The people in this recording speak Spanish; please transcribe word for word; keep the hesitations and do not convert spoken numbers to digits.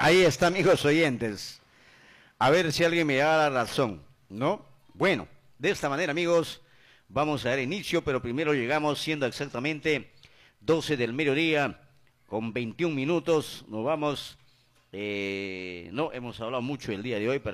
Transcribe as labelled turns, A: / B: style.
A: Ahí está, amigos oyentes. A ver si alguien me da la razón, ¿no? Bueno, de esta manera, amigos, vamos a dar inicio, pero primero llegamos siendo exactamente doce del mediodía con veintiún minutos. Nos vamos, eh, no hemos hablado mucho el día de hoy, pero